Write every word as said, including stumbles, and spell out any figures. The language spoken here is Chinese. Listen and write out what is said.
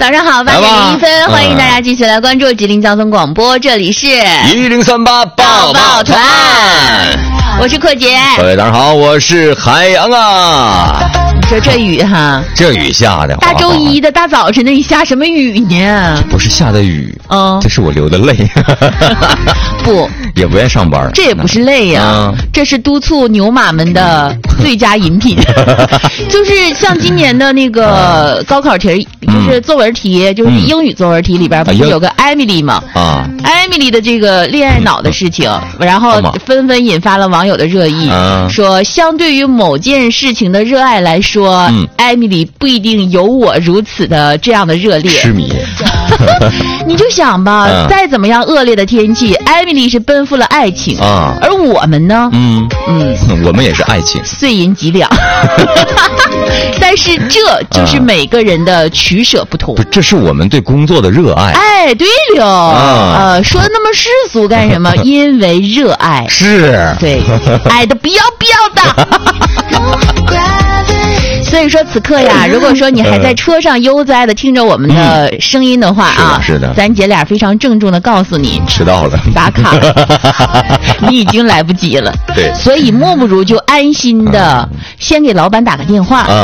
早上好，八点零一分，欢迎大家继续来关注吉林交通广播，这里是一零三八抱抱团， 我是阔姐。 各位早上好，我是海洋啊。 说这雨哈， 这雨下的， 大周一的大早晨的，你下什么雨呢？ 不是下的雨， 嗯， 这是我流的泪。 不， 也不愿上班， 这也不是累呀、啊嗯，这是督促牛马们的最佳饮品。就是像今年的那个高考题，就是作文题，就是英语作文题里边不是有个艾米丽嘛？啊，艾米丽的这个恋爱脑的事情，然后纷纷引发了网友的热议，嗯、说相对于某件事情的热爱来说，嗯、艾米丽不一定有我如此的这样的热烈。 痴迷。 你就想吧、嗯，再怎么样恶劣的天气，艾米丽是奔赴了爱情啊，而我们呢？嗯嗯，我们也是爱情， 碎银几两。但是这就是每个人的取舍不同。 不，这是我们对工作的热爱。 哎，对了，啊、呃，说的那么世俗干什么？因为热爱。 是。 对，爱的不要不要的。所以说此刻呀，如果说你还在车上悠哉的听着我们的声音的话啊， 嗯、是, 的是的， 咱姐俩非常郑重的告诉你， 迟到了， 打卡了，你已经来不及了。 对， 所以莫不如就安心的先给老板打个电话。啊